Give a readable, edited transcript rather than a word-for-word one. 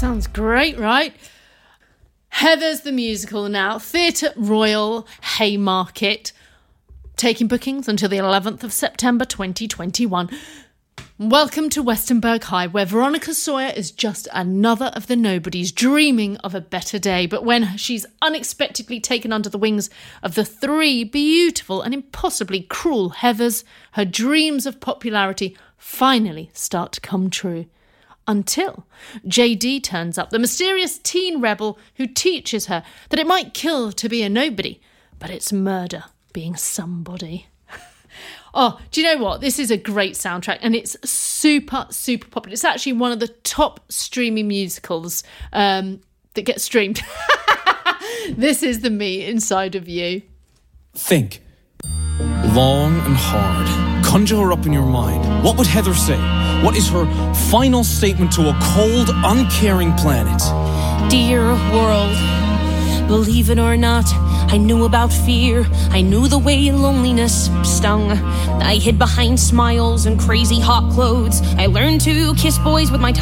Sounds great, right? Heathers the musical now, Theatre Royal, Haymarket, taking bookings until the 11th of September 2021. Welcome to Westonbirt High, where Veronica Sawyer is just another of the nobodies dreaming of a better day. But when she's unexpectedly taken under the wings of the three beautiful and impossibly cruel Heathers, her dreams of popularity finally start to come true. Until JD turns up, the mysterious teen rebel who teaches her that it might kill to be a nobody, but it's murder being somebody. Oh, do you know what? This is a great soundtrack and it's super, super popular. It's actually one of the top streaming musicals that get streamed. This is the me inside of you. Think. Long and hard. Conjure her up in your mind. What would Heather say? What is her final statement to a cold, uncaring planet? Dear world, believe it or not, I knew about fear. I knew the way loneliness stung. I hid behind smiles and crazy hot clothes. I learned to kiss boys with my tongue.